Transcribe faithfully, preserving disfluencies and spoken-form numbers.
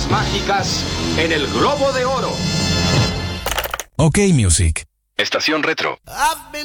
palabras mágicas en el Globo de Oro. OK Music. Estación Retro.